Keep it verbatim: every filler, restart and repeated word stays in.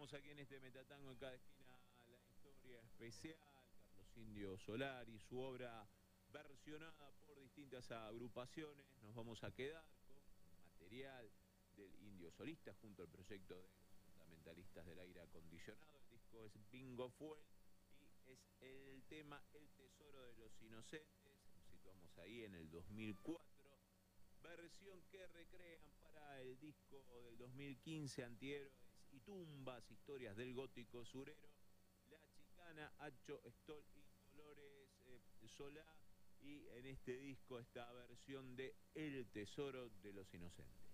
Seguimos aquí en este Metatango, en cada esquina la historia especial. Carlos Indio Solari, su obra versionada por distintas agrupaciones. Nos vamos a quedar con material del Indio Solista junto al proyecto de los fundamentalistas del aire acondicionado. El disco es Bingo Fuel y es el tema El Tesoro de los Inocentes. Nos situamos ahí en el dos mil cuatro. Versión que recrean para el disco del dos mil quince, Antihéroes y Tumbas, historias del gótico surero, La Chicana, Acho, Stoll y Dolores eh, Solá. Y en este disco esta versión de El Tesoro de los Inocentes.